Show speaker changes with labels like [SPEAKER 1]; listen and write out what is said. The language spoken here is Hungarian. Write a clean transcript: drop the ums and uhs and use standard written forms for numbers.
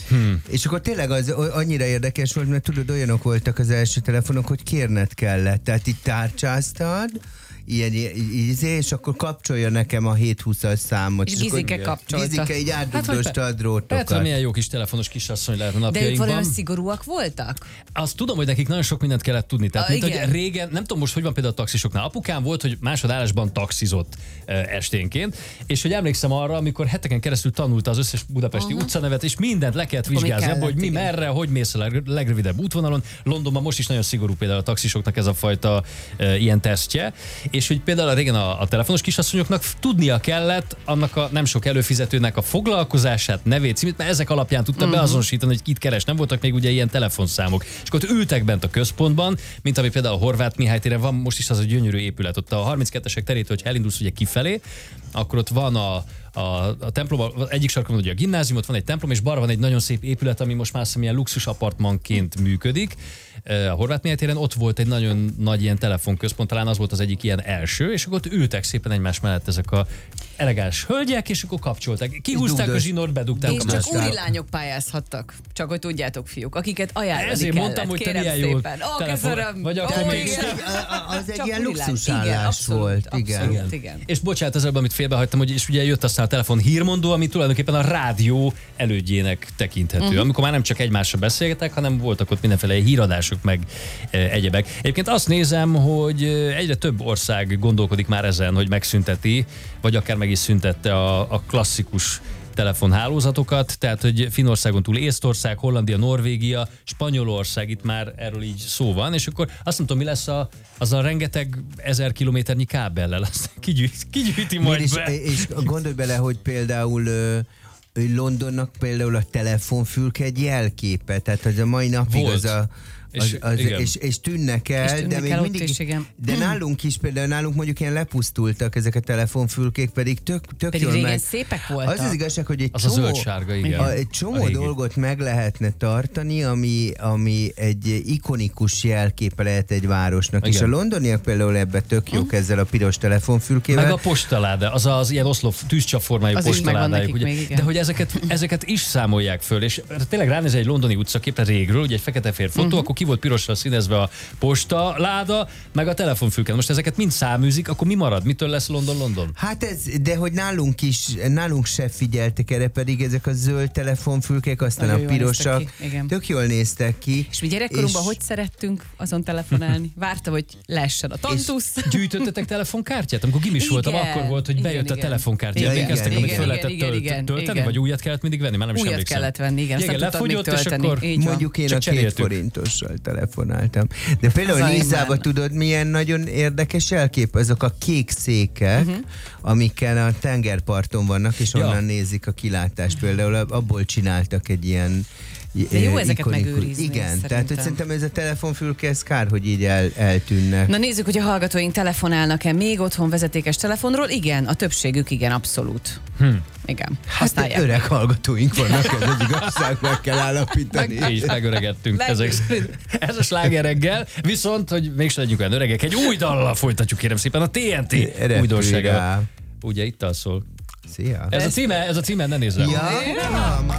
[SPEAKER 1] És akkor tényleg az annyira érdekes volt, mert tudod, olyanok voltak az első telefonok, hogy kérned kellett. Tehát itt tárcsáztad, és akkor kapcsolja nekem a 720-as számot.
[SPEAKER 2] És Gizike kapcsolta.
[SPEAKER 1] Gizike így átdugdosta a drótokat.
[SPEAKER 3] Hát, milyen jó kis telefonos kisasszony lehet a
[SPEAKER 2] De ők
[SPEAKER 3] napjainkban.
[SPEAKER 2] valami szigorúak voltak?
[SPEAKER 3] Azt tudom, hogy nekik nagyon sok mindent kellett tudni. Tehát, mint hogy régen, nem tudom most, hogy van például a taxisoknál. Apukám volt, hogy másodállásban taxizott esténként, és hogy emlékszem arra, amikor heteken keresztül tanulta az összes budapesti utcanevet, és mindent le kellett vizsgálni abból, hogy mi merre, hogy mész a legrövidebb útvonalon. Londonban most is nagyon szigorú például a taxisoknak ez a fajta ilyen tesztje. És hogy például régen a telefonos kisasszonyoknak tudnia kellett annak a nem sok előfizetőnek a foglalkozását, nevét, címét, mert ezek alapján tudta beazonosítani, hogy kit keres. Nem voltak még ugye ilyen telefonszámok. És akkor ott ültek bent a központban, mint ami például a Horváth Mihály téren van most is az a gyönyörű épület. Ott a 32-esek terétől, hogy elindulsz ugye kifelé, akkor ott van a templom, egyik sarkon ugye a gimnázium, ott van egy templom, és balra van egy nagyon szép épület, ami most már ilyen luxus apartmanként működik. A Horváth Mihály téren ott volt egy nagyon nagy ilyen telefonközpont, talán az volt az egyik ilyen első, és akkor ott ültek szépen egymás mellett ezek a elegáns hölgyek, és akkor kapcsolták. Kihúzták a zsinort, bedugták
[SPEAKER 2] és
[SPEAKER 3] a
[SPEAKER 2] csak úri lányok pályázhattak. Csak hogy tudjátok, fiúk, akiket ajánlani
[SPEAKER 3] ezért
[SPEAKER 2] kellett.
[SPEAKER 3] mondtam, hogy te
[SPEAKER 2] kérem
[SPEAKER 3] milyen jó
[SPEAKER 2] szépen.
[SPEAKER 3] telefon. Vagy akkor még
[SPEAKER 1] Az egy
[SPEAKER 2] Csak
[SPEAKER 1] ilyen
[SPEAKER 2] úri lány.
[SPEAKER 1] luxusállás
[SPEAKER 2] Igen,
[SPEAKER 1] volt.
[SPEAKER 2] abszolút, igen.
[SPEAKER 3] És bocsánat, ezzel, amit félbehagytam, hogy és ugye jött aztán a telefon hírmondó, ami tulajdonképpen a rádió elődjének tekinthető. Amikor már nem csak egymással beszélgetek, hanem voltak ott mindenféle híradások, meg egyebek. Egyébként azt nézem, hogy egyre több ország gondolkodik már ezen, hogy megszünteti, vagy akár meg is szüntette a klasszikus telefonhálózatokat, tehát hogy Finnországon túl Észtország, Hollandia, Norvégia, Spanyolország, itt már erről így szó van, és akkor azt nem tudom, mi lesz az a rengeteg 1000 kilométernyi kábellel, azt kigyűjti majd be.
[SPEAKER 1] És gondolj bele, hogy például Londonnak például a telefonfülke egy jelképe, tehát az a mai napig
[SPEAKER 3] volt.
[SPEAKER 1] és tűnnek el, de még mindig, de nálunk is például, nálunk mondjuk ilyen lepusztultak ezek a telefonfülkék, pedig tök jól
[SPEAKER 2] régen szépek voltak.
[SPEAKER 1] Az igazság, hogy egy csomó dolgot meg lehetne tartani, ami egy ikonikus jelképe lehet egy városnak. Igen. És a londoniak például ebben tök jók ezzel a piros telefonfülkével.
[SPEAKER 3] Meg a postaláda, az ilyen oszlop tűzcsapformájú postaládájuk. De hogy ezeket is számolják föl, és tényleg ránéz egy londoni utcaképre régről, ugye egy fekete-fehér fotó, akkor ki volt pirosra színezve a postaláda, meg a telefonfülke. Most ezeket mind száműzik, akkor mi marad? Mitől lesz London?
[SPEAKER 1] Hát de hogy nálunk se figyeltek erre, pedig ezek a zöld telefonfülkék, aztán nagyon a pirosak, tök jól néztek ki.
[SPEAKER 2] És mi gyerekkorunkban hogy szerettünk azon telefonálni? Várta, hogy leessen a tantusz.
[SPEAKER 3] Gyűjtöttetek telefonkártyát? Amikor gimis voltam, akkor volt, hogy bejött a telefonkártya. Emlékeztek, amit föl lehetett tölteni, vagy újat kellett mindig venni? Már nem is
[SPEAKER 2] újat
[SPEAKER 3] emlékszem.
[SPEAKER 2] kellett venni, igen.
[SPEAKER 3] Lefogyott, és akkor
[SPEAKER 1] mondjuk én a 2 forintossal telefonáltam. De például Nizzában tudod, milyen nagyon érdekes elkép? Azok a kék székek, amikkel a tengerparton vannak, és onnan nézik a kilátást. Például abból csináltak egy ilyen
[SPEAKER 2] de jó ezeket megőrizni.
[SPEAKER 1] Igen,
[SPEAKER 2] szerintem.
[SPEAKER 1] tehát hogy szerintem ez a telefonfülke, ez kár, hogy így eltűnnek.
[SPEAKER 2] Na nézzük, hogy a hallgatóink telefonálnak-e még otthon vezetékes telefonról. Igen, a többségük igen, abszolút. Igen, használják.
[SPEAKER 1] Hát öreg hallgatóink vannak, ez az igazság, meg kell állapítani.
[SPEAKER 3] Mi is megöregedtünk. Ez a sláger reggel, viszont, hogy mégsem legyünk olyan öregek, egy új dallal folytatjuk, kérem szépen, a TNT újdonsága. Ugye itt szól.
[SPEAKER 1] Szia!
[SPEAKER 3] Ez a címe, ne nézz rá.
[SPEAKER 1] Ja.